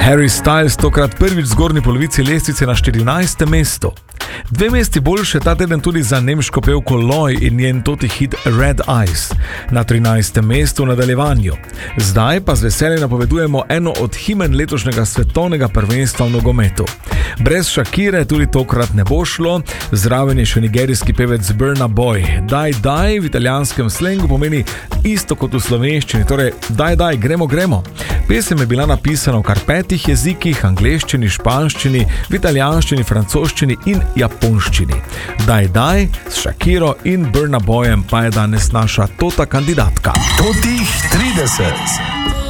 Harry Styles tokrat prvič v zgornji polovici lestvice na 14. mestu. 2 mesti boljše ta teden tudi za nemško pevko Loi in njen toti hit Red Eyes na 13. mestu v nadaljevanju. Zdaj pa z veseljem napovedujemo eno od himen letošnjega svetovnega prvenstva v nogometu. Brez Shakire tudi tokrat ne bo šlo, zraven je še nigerijski pevec Burna Boy. Daj v italijanskem slengu pomeni isto kot v slovenščini, torej daj, gremo. Pesem je bila napisana v kar 5 jezikih, angleščini, španščini, v italijanščini, francoščini in japonščini. Daj, s Shakiro in Burna Boyem pa je danes naša tota kandidatka. Totih 30.